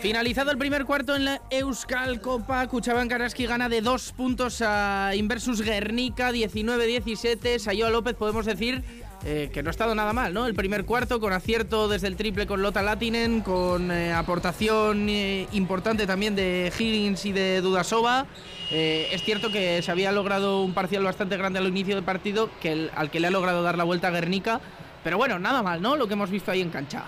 Finalizado el primer cuarto en la Euskal Copa, Kutxabank Araski gana de 2 puntos a Inversus Guernica, 19-17. Sayoa López, podemos decir que no ha estado nada mal, ¿no? El primer cuarto con acierto desde el triple con Lotta Lahtinen, con aportación importante también de Higgins y de Dudasova. Es cierto que se había logrado un parcial bastante grande al inicio del partido, al que le ha logrado dar la vuelta a Guernica. Pero bueno, nada mal, ¿no? Lo que hemos visto ahí en cancha.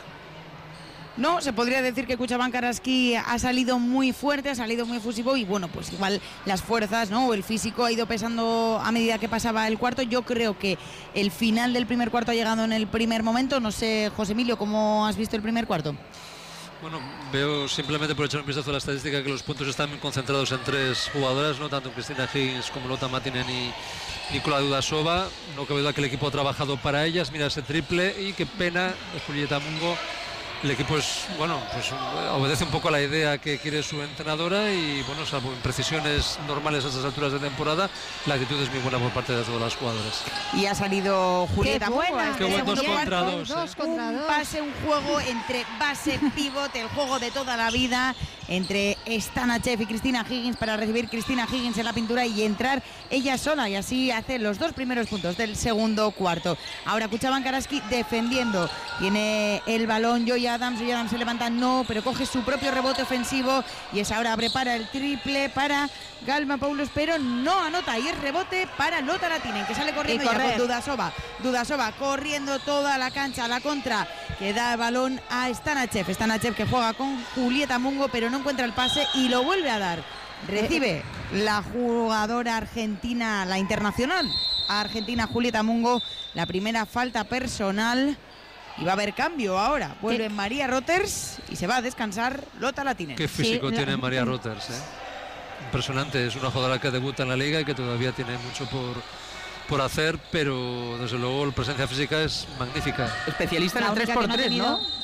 No, se podría decir que Kutxabank Araski ha salido muy fuerte, ha salido muy efusivo y bueno, pues igual las fuerzas, ¿no? O el físico ha ido pesando a medida que pasaba el cuarto. Yo creo que el final del primer cuarto ha llegado en el primer momento. No sé, José Emilio, ¿cómo has visto el primer cuarto? Bueno, veo simplemente por echar un vistazo a la estadística que los puntos están concentrados en 3 jugadoras, no tanto Cristina Higgins como Lotta Lahtinen y Nicola Dudasova. No cabe duda que el equipo ha trabajado para ellas. Mira ese triple y qué pena de Julieta Mungo. El equipo obedece un poco a la idea que quiere su entrenadora y bueno, salvo imprecisiones normales a estas alturas de temporada, la actitud es muy buena por parte de todas las jugadoras. Y ha salido Julieta Mungo. Qué buen 2 contra 2. Un pase, un juego entre base, pivote, el juego de toda la vida entre Stanachev y Cristina Higgins para recibir Cristina Higgins en la pintura y entrar ella sola, y así hace los 2 primeros puntos del segundo cuarto. Ahora Kutxabank Araski defendiendo, tiene el balón Joy Adams se levanta, no, pero coge su propio rebote ofensivo y es ahora prepara el triple para Galmapoulos, pero no anota, y es rebote para Lotta Lahtinen, que sale corriendo ya con Dudasova corriendo toda la cancha a la contra, que da el balón a Stanachev que juega con Julieta Mungo pero no encuentra el pase y lo vuelve a dar. Recibe la jugadora argentina, la internacional argentina Julieta Mungo, la primera falta personal. Y va a haber cambio ahora. Vuelve María Roters y se va a descansar Lotta Lahtinen. Qué físico tiene María Roters, impresionante. Es una jugadora que debuta en la liga y que todavía tiene mucho por hacer, pero desde luego la presencia física es magnífica. Especialista en el 3x3, ¿no?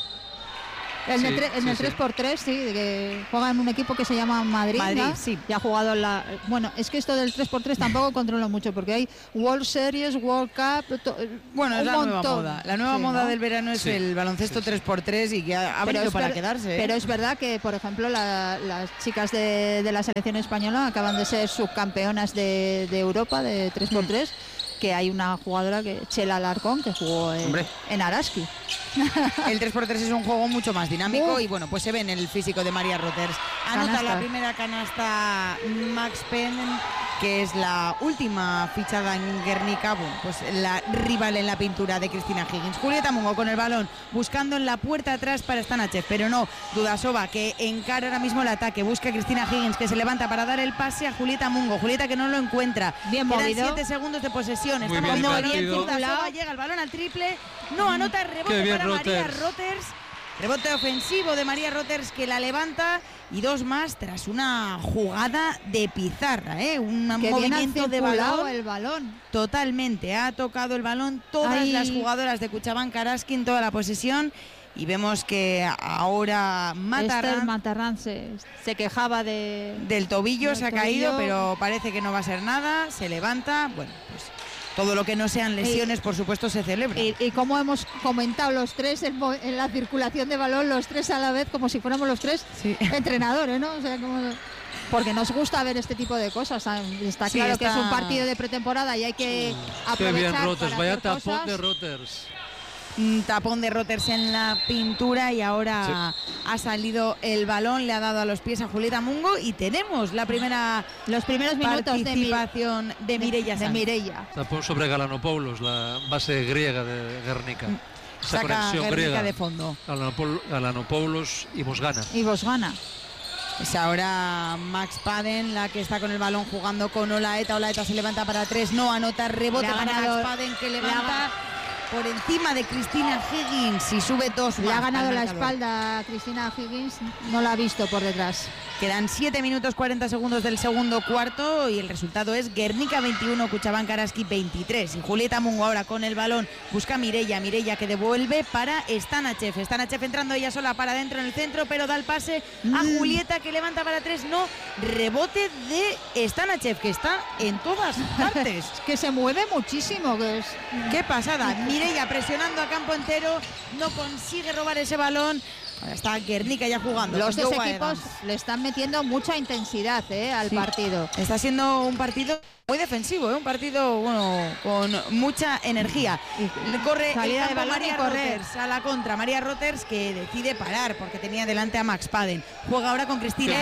En el 3x3, sí, que juega en un equipo que se llama Madrid, ¿no? Sí. Ya ha jugado en la... Bueno, es que esto del 3x3 tampoco controlo mucho, porque hay World Series, World Cup... Bueno, es la nueva moda. La nueva moda del verano es el baloncesto 3x3 y que ha venido para quedarse. Pero es verdad que, por ejemplo, las chicas de la selección española acaban de ser subcampeonas de Europa de 3x3, que hay una jugadora, Chela Alarcón, que jugó en Araski. El 3x3 es un juego mucho más dinámico y bueno, pues se ve en el físico de María Roters. Anota la primera canasta Max Penn, que es la última fichada en Guernica, bueno, pues la rival en la pintura de Cristina Higgins. Julieta Mungo con el balón, buscando en la puerta atrás para Stanachev, pero no, Dudasova, que encara ahora mismo el ataque, busca a Cristina Higgins, que se levanta para dar el pase a Julieta Mungo. Julieta que no lo encuentra. Bien movido. Quedan 7 segundos de posesión. Muy Está bien Dudasova, llega el balón al triple, no anota, rebote para María Roters. Rebote ofensivo de María Roters, que la levanta, y 2 más tras una jugada de pizarra, un movimiento de balón. El balón totalmente, ha tocado el balón todas las jugadoras de Kutxabank Araski en toda la posesión. Y vemos que ahora Matarrán se quejaba del tobillo, se ha caído, pero parece que no va a ser nada. Se levanta, bueno, pues todo lo que no sean lesiones, por supuesto, se celebra. Y como hemos comentado los tres en la circulación de balón, los tres a la vez, como si fuéramos los tres entrenadores, ¿no? O sea, porque nos gusta ver este tipo de cosas. Está claro que es un partido de pretemporada y hay que aprovechar. Qué bien Roters, para vaya hacer tapón cosas. de Roters. Tapón de Roters en la pintura y ahora ha salido el balón, le ha dado a los pies a Julieta Mungo y tenemos los primeros minutos participación de Mireia Sanz. Tapón sobre Galanopoulos, la base griega de Guernica. Esa Saca conexión Guernica griega de fondo. Galanopoulos y Bosgana. Es ahora Max Paden la que está con el balón jugando con Olaeta. Olaeta se levanta para 3, no anota, rebote para Max Paden, que levanta por encima de Cristina Higgins y sube 2 más. Le ha ganado la espalda a Cristina Higgins, no la ha visto por detrás. Quedan 7 minutos 40 segundos del segundo cuarto y el resultado es Guernica 21, Kutxabank Araski 23. Y Julieta Mungo ahora con el balón busca a Mireia que devuelve para Stanachev. Stanachev entrando ella sola para adentro en el centro, pero da el pase a Julieta, que levanta para 3, no, rebote de Stanachev, que está en todas partes. Que se mueve muchísimo. Qué pasada. Mireia presionando a campo entero, no consigue robar ese balón. Ahora está Guernica ya jugando. Los dos equipos le están metiendo mucha intensidad al partido. Está siendo un partido muy defensivo, un partido con mucha energía. Corre el campo María Roters a la contra. María Roters que decide parar porque tenía delante a Max Paden. Juega ahora con Cristina.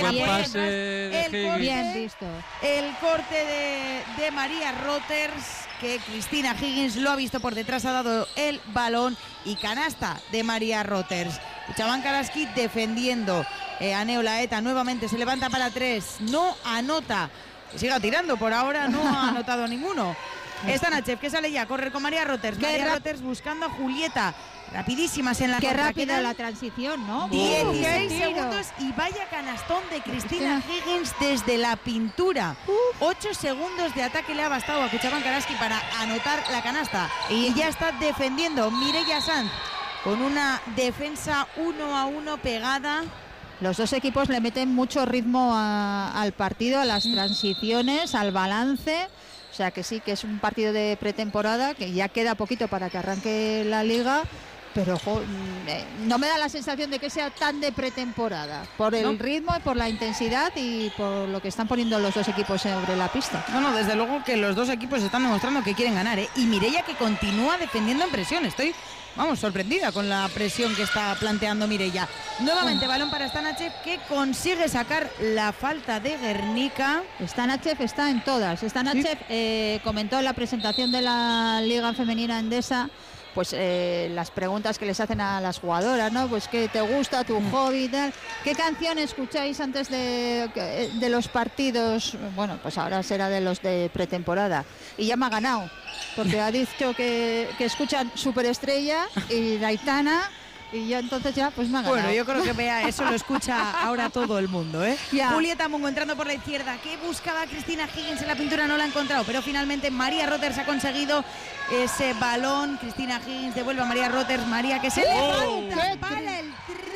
Bien visto. El corte de María Roters, que Cristina Higgins lo ha visto por detrás, ha dado el balón y canasta de María Roters. Kuchaban Karaski defendiendo. Aneo Laeta nuevamente se levanta para 3. No anota. Siga tirando, por ahora no ha anotado ninguno. Stanachev que sale ya, corre con María Roters. María Roters buscando a Julieta. Rapidísimas en la Qué contra. rápida la transición, ¿no? 16 segundos y vaya canastón de Cristina Higgins desde la pintura. 8 segundos de ataque le ha bastado a Kuchaban Karaski para anotar la canasta. Y ya está defendiendo Mireia Sanz con una defensa 1-1 pegada. Los dos equipos le meten mucho ritmo al partido, a las transiciones, al balance. O sea que sí, que es un partido de pretemporada, que ya queda poquito para que arranque la liga. Pero no me da la sensación de que sea tan de pretemporada, por el ritmo y por la intensidad y por lo que están poniendo los dos equipos sobre la pista. No, desde luego que los dos equipos están demostrando que quieren ganar, Y Mireia que continúa defendiendo en presión. Estoy, sorprendida con la presión que está planteando Mireia. Nuevamente balón para Stanachev, que consigue sacar la falta de Guernica. Stanachev está en todas. Stanachev comentó en la presentación de la Liga Femenina Endesa pues las preguntas que les hacen a las jugadoras, ¿no? Pues qué te gusta, tu hobby y tal. ¿Qué canción escucháis antes de los partidos? Bueno, pues ahora será de los de pretemporada. Y ya me ha ganado, porque ha dicho que escuchan Superestrella y Aitana. Y yo entonces ya pues me ha ganado. Bueno, yo creo que eso lo escucha ahora todo el mundo, Julieta Mungo entrando por la izquierda, que buscaba a Cristina Higgins en la pintura, no la ha encontrado, pero finalmente María Roters ha conseguido ese balón. Cristina Higgins devuelve a María Roters. María que se levanta para el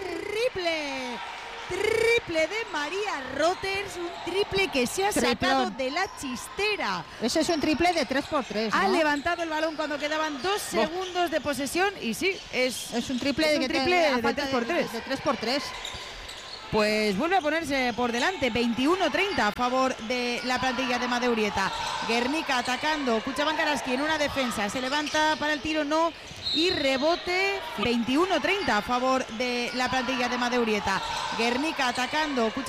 triple de María Roters, un triple que se ha sacado de la chistera. Ese es un triple de 3x3, ¿no? Ha levantado el balón cuando quedaban 2 segundos de posesión y sí, es un triple de 3x3. De 3x3. Pues vuelve a ponerse por delante, 21-30 a favor de la plantilla de Madeurieta. Guernica atacando, Kuchaban Karaski en una defensa, se levanta para el tiro, no, y rebote, 21-30 a favor de la plantilla de Madeurieta. Guernica atacando,